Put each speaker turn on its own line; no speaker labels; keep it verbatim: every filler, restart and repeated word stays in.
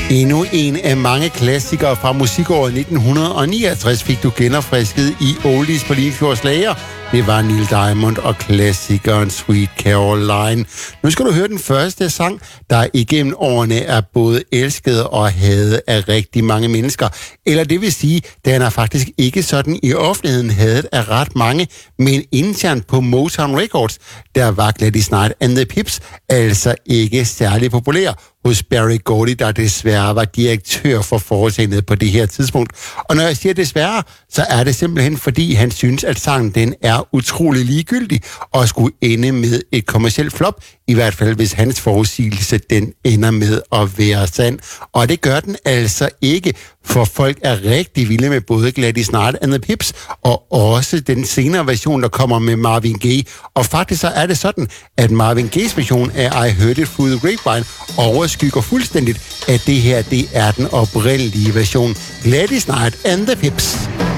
Endnu en af mange klassikere fra musikåret nitten nioghalvtreds fik du genopfrisket i Oldies på Limfjords Lager. Det var Neil Diamond og klassikeren Sweet Caroline. Nu skal du høre den første sang, der igennem årene er både elsket og hadet af rigtig mange mennesker. Eller det vil sige, den er faktisk ikke sådan i offentligheden hadet af ret mange, men internt på Motown Records, der var Gladys Knight and the Pips altså ikke særlig populær hos Berry Gordy, der desværre var direktør for foretagendet på det her tidspunkt. Og når jeg siger desværre, så er det simpelthen fordi han synes, at sangen den er utrolig ligegyldig og skulle ende med et kommercielt flop, i hvert fald hvis hans forudsigelse den ender med at være sand. Og det gør den altså ikke, for folk er rigtig vilde med både Gladys Knight and the Pips og også den senere version, der kommer med Marvin Gaye. Og faktisk så er det sådan, at Marvin Gayes version af I Heard It Through the Grapevine overskygger fuldstændigt, at det her det er den oprindelige version. Gladys Knight and the Pips.